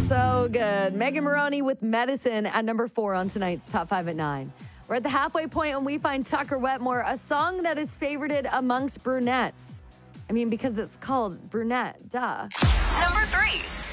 So good. Megan Maroney with Medicine at number 4 on tonight's Top 5 at 9. We're at the halfway point and we find Tucker Wetmore, a song that is favorited amongst brunettes. I mean, because it's called Brunette, duh. Number 3.